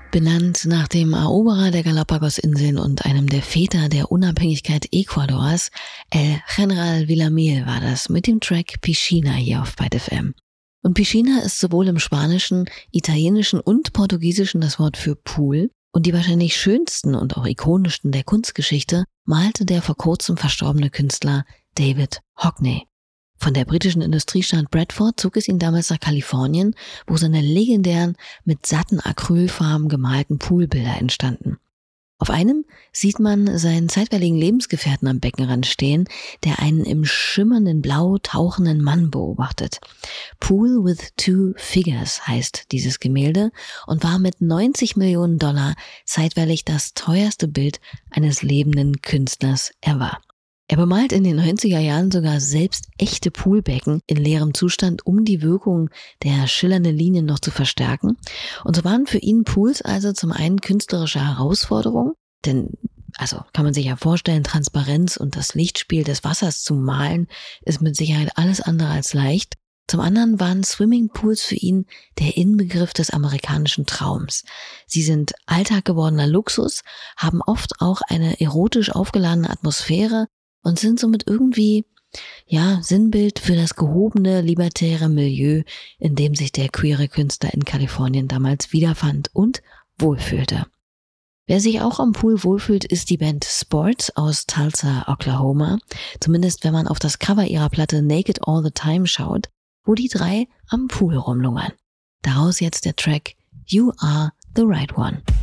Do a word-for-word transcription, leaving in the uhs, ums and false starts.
Benannt nach dem Eroberer der Galapagos-Inseln und einem der Väter der Unabhängigkeit Ecuadors, El General Villamil war das mit dem Track Piscina hier auf Byte F M. Und Piscina ist sowohl im Spanischen, Italienischen und Portugiesischen das Wort für Pool. Und die wahrscheinlich schönsten und auch ikonischsten der Kunstgeschichte malte der vor kurzem verstorbene Künstler David Hockney. Von der britischen Industriestadt Bradford zog es ihn damals nach Kalifornien, wo seine legendären, mit satten Acrylfarben gemalten Poolbilder entstanden. Auf einem sieht man seinen zeitweiligen Lebensgefährten am Beckenrand stehen, der einen im schimmernden Blau tauchenden Mann beobachtet. Pool with Two Figures heißt dieses Gemälde und war mit neunzig Millionen Dollar zeitweilig das teuerste Bild eines lebenden Künstlers ever. Er bemalt in den neunziger Jahren sogar selbst echte Poolbecken in leerem Zustand, um die Wirkung der schillernden Linien noch zu verstärken. Und so waren für ihn Pools also zum einen künstlerische Herausforderungen, denn, also kann man sich ja vorstellen, Transparenz und das Lichtspiel des Wassers zu malen, ist mit Sicherheit alles andere als leicht. Zum anderen waren Swimmingpools für ihn der Inbegriff des amerikanischen Traums. Sie sind Alltag gewordener Luxus, haben oft auch eine erotisch aufgeladene Atmosphäre und sind somit irgendwie, ja, Sinnbild für das gehobene, libertäre Milieu, in dem sich der queere Künstler in Kalifornien damals wiederfand und wohlfühlte. Wer sich auch am Pool wohlfühlt, ist die Band Sports aus Tulsa, Oklahoma. Zumindest wenn man auf das Cover ihrer Platte Naked All the Time schaut, wo die drei am Pool rumlungern. Daraus jetzt der Track You Are the Right One.